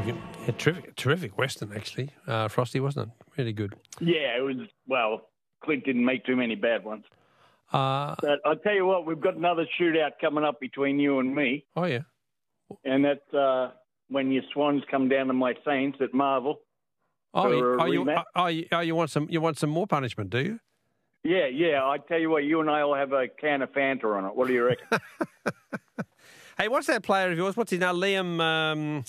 terrific Western, actually. Frosty, wasn't it? Really good. Yeah, it was, well, Clint didn't make too many bad ones. But I'll tell you what, we've got another shootout coming up between you and me. Oh, yeah. And that's when your Swans come down to my Saints at Marvel. You want some more punishment, do you? Yeah. I tell you what, you and I will have a can of Fanta on it. What do you reckon? Hey, what's that player of yours? What's his name? Liam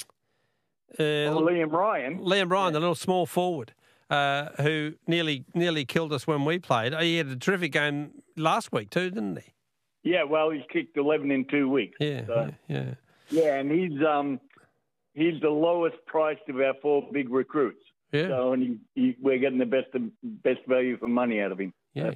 Ryan. Liam Ryan, the little small forward, who nearly killed us when we played. He had a terrific game last week too, didn't he? Yeah, well, he's kicked 11 in 2 weeks. Yeah. Yeah, and he's the lowest priced of our 4 big recruits. Yeah. So, and we're getting the best value for money out of him. Yeah.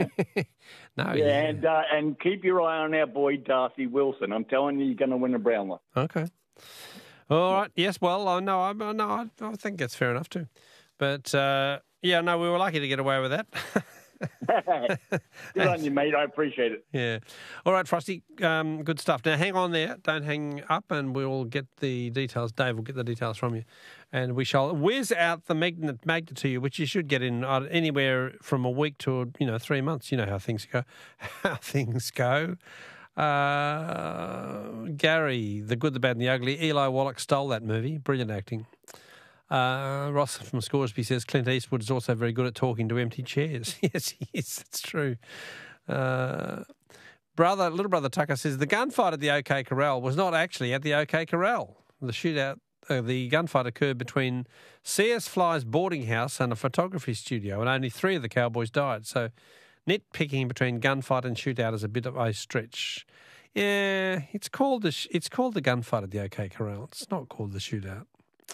And keep your eye on our boy Darcy Wilson. I'm telling you, you're going to win a Brownlow. Okay. All right. Yes. Well, I think that's fair enough too. But we were lucky to get away with that. Good on you, mate. I appreciate it. Yeah. All right, Frosty. Good stuff. Now, hang on there. Don't hang up, and we'll get the details. Dave will get the details from you, and we shall whiz out the magnet to you, which you should get in anywhere from a week to 3 months. You know how things go. Gary, The Good, the Bad, and the Ugly. Eli Wallach stole that movie. Brilliant acting. Ross from Scoresby says Clint Eastwood is also very good at talking to empty chairs. Yes, he is. That's true. Little brother Tucker says the gunfight at the OK Corral was not actually at the OK Corral. The gunfight occurred between C.S. Fly's boarding house and a photography studio, and only 3 of the cowboys died. So nitpicking between gunfight and shootout is a bit of a stretch. Yeah, it's called the gunfight at the OK Corral. It's not called the shootout.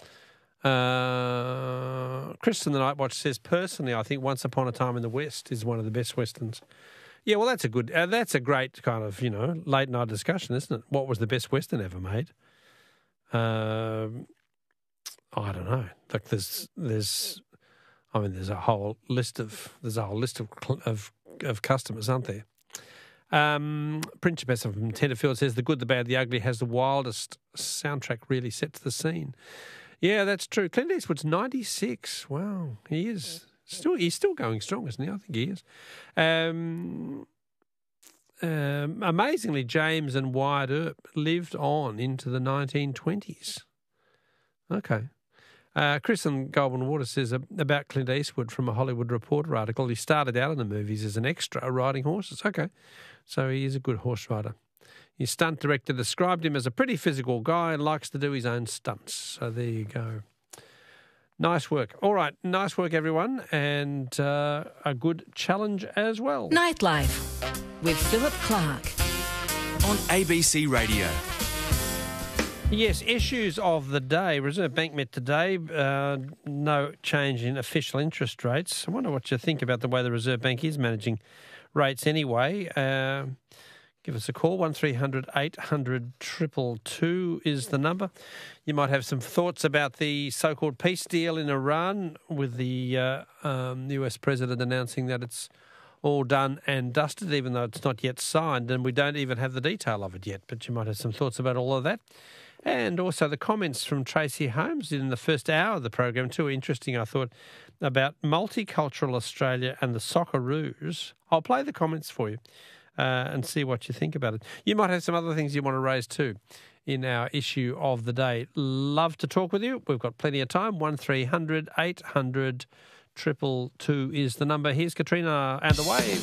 Chris from the Night Watch says, personally, I think Once Upon a Time in the West is one of the best westerns. Yeah, well, that's a great kind of, late night discussion, isn't it? What was the best western ever made? I don't know. Like there's a whole list of customers, aren't there? Principessa from Tenterfield says The Good, the Bad, the Ugly has the wildest soundtrack. Really sets the scene. Yeah, that's true. Clint Eastwood's 96. Wow, he is he's still going strong, isn't he? I think he is. Amazingly, James and Wyatt Earp lived on into the 1920s. Okay. Chris in Goulburn Water says about Clint Eastwood from a Hollywood Reporter article. He started out in the movies as an extra riding horses. Okay, so he is a good horse rider. His stunt director described him as a pretty physical guy and likes to do his own stunts. So there you go. Nice work. All right, nice work, everyone, and a good challenge as well. Nightlife with Philip Clark on ABC Radio. Yes, issues of the day. Reserve Bank met today. No change in official interest rates. I wonder what you think about the way the Reserve Bank is managing rates anyway. Give us a call, 1300 800 222 is the number. You might have some thoughts about the so-called peace deal in Iran with the US president announcing that it's all done and dusted, even though it's not yet signed, and we don't even have the detail of it yet. But you might have some thoughts about all of that. And also the comments from Tracy Holmes in the first hour of the program, too interesting, I thought, about multicultural Australia and the Socceroos. I'll play the comments for you. And see what you think about it. You might have some other things you want to raise too in our issue of the day. Love to talk with you. We've got plenty of time. 1300 800 222 is the number. Here's Katrina and the Waves.